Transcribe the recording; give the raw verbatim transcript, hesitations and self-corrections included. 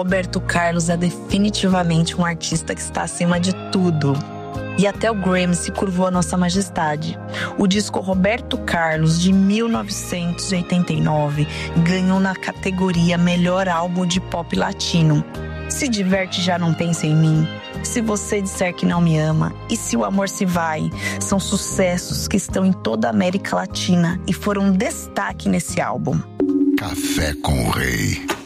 Roberto Carlos é definitivamente um artista que está acima de tudo. E até o Grammy se curvou à nossa majestade. O disco Roberto Carlos, de mil novecentos e oitenta e nove, ganhou na categoria Melhor Álbum de Pop Latino. Se Diverte, Já Não Pensa em Mim, Se Você Disser Que Não Me Ama e Se o Amor Se Vai são sucessos que estão em toda a América Latina e foram um destaque nesse álbum. Café com o Rei.